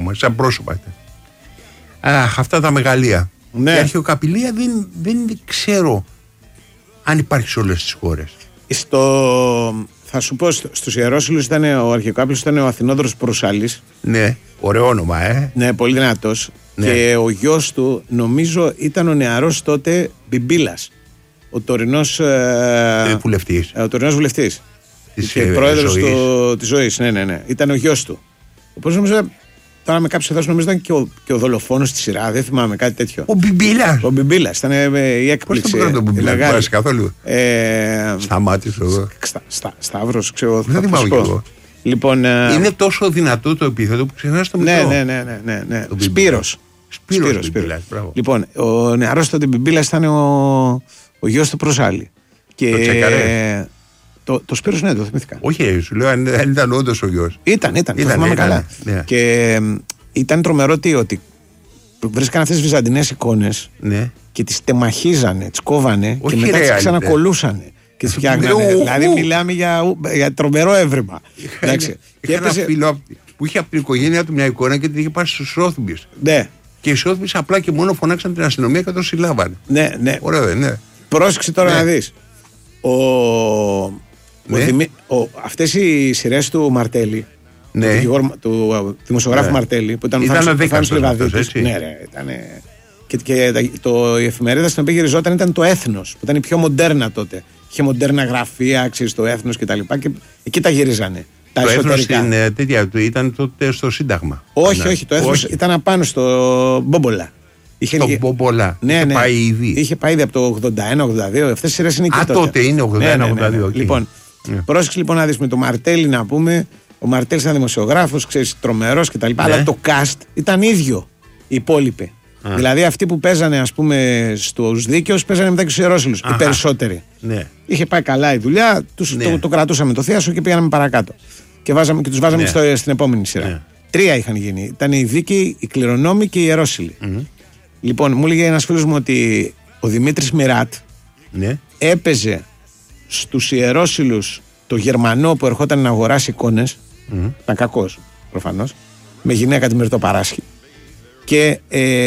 ακόμα, σαν πρόσωπα ήταν. Αχ, αυτά τα μεγαλεία. Ναι. Η αρχαιοκαπηλεία δεν ξέρω αν υπάρχει σε όλες τις χώρες. Θα σου πω, στους Ιερόσυλους ο αρχαιοκάπηλος ήταν ο Αθηνόδωρος Προυσάλης. Ναι, ωραίο όνομα, Ναι, πολύ δυνατός. Ναι. Και ο γιος του, νομίζω, ήταν ο νεαρός τότε Μπιμπίλας. Ο τωρινός βουλευτής. Ο τωρινός βουλευτής. Και πρόεδρος της ζωής. Ναι. Ήταν ο γιος του. Όπως νομίζω, τώρα με κάποιους εδώ νομίζω ήταν και ο δολοφόνος στη σειρά. Δεν θυμάμαι κάτι τέτοιο. Ο Μπιμπίλας. Ήταν η έκπληξη. Πώς τον Μπιμπίλα, καθόλου. Σταμάτησε εδώ. Σταύρος, ξέρω. Δεν θυμάμαι κι εγώ. Λοιπόν, είναι τόσο δυνατό το επίθετο που ξεχνάς το μικρό. Ναι. Σπύρος. Λοιπόν, ο νεαρός τότε Μπιμπίλας ήταν ο γιος του Προσάλη. Το Τσεκαρέ. Το Σπύρος, ναι, το θυμήθηκα. Όχι, σου λέω αν ήταν όντως ο γιος. Ήταν, το θυμάμαι καλά. Ναι. Και ήταν τρομερό ότι βρίσκαν αυτές τις βυζαντινές εικόνες, ναι, και τις τεμαχίζανε, τις κόβανε. Όχι, και μετά τις ξανακολούσανε και τις φτιάχνανε. Δηλαδή μιλάμε για τρομερό έβριμα. Είχα ένα φίλο που είχε από την οικογένειά του μια εικόνα και την είχε πάρει στους Σόθμπης. Ναι. Και οι Σόθμπης απλά και μόνο φωνάξαν την αστυνομία και το συλλάβανε. Ναι. Ωραίο, ναι. Πρόσεξε τώρα να δεις. Αυτές οι σειρές του Μαρτέλη, ναι, του δημοσιογράφου, ναι, Μαρτέλη, που ήταν ο Θάνος Λιβαδίτης. Ναι, ήταν. Και η εφημερίδα στην οποία γυριζόταν ήταν το Έθνος, που ήταν η πιο μοντέρνα τότε. Είχε μοντέρνα γραφεία, ξέρεις, το Έθνος κτλ. Και εκεί τα γυρίζανε. Τα το εσωτερικά. Έθνος ήταν τότε στο Σύνταγμα. Όχι, το Έθνος ήταν απάνω στο Μπόμπολα. Στο Μπόμπολα. Ναι. Πάει ήδη. Είχε πάει ήδη από το 81-82. Αυτές οι σειρές είναι και τότε είναι 81-82. Λοιπόν, πρόσεξε λοιπόν να δεις με το Μαρτέλη να πούμε. Ο Μαρτέλης ήταν δημοσιογράφος, ξέρεις, τρομερός κτλ. Αλλά το cast ήταν ίδιο οι υπόλοιποι. Δηλαδή αυτοί που παίζανε, ας πούμε, στους δίκαιους παίζανε μετά και στους Ιερόσυλους. Οι περισσότεροι. Ναι. Είχε πάει καλά η δουλειά, το κρατούσαμε το θείασο και πήγαμε παρακάτω. Και τους βάζαμε στην επόμενη σειρά. Ναι. 3 είχαν γίνει. Ήταν οι δίκαιοι, οι κληρονόμοι και οι Ιερόσυλοι. Λοιπόν, μου έλεγε ένας φίλος μου ότι ο Δημήτρης Μιράτ έπαιζε στους Ιερόσυλους το Γερμανό που ερχόταν να αγοράσει εικόνες. Ήταν κακός προφανώς. Με γυναίκα τη Μυρτοπαράσχη. Και